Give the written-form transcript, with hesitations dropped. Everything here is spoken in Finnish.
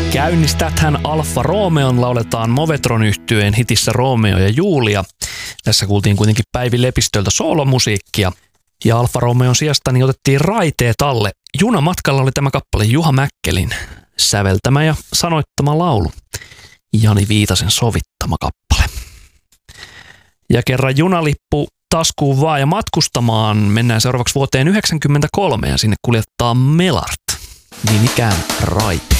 Käynnistäthän Alfa Romeon lauletaan Movetron yhtyeen hitissä Romeo ja Julia. Tässä kuultiin kuitenkin Päivi Lepistöltä soolomusiikkia. Ja Alfa Romeon sijasta niin otettiin raiteet alle. Junamatkalla oli tämä kappale Juha Mäkkelin säveltämä ja sanoittama laulu. Jani Viitasen sovittama kappale. Ja kerran junalippu taskuun vaan ja matkustamaan. Mennään seuraavaksi vuoteen 1993 ja sinne kuljettaa Melart. Niin ikään raiteet.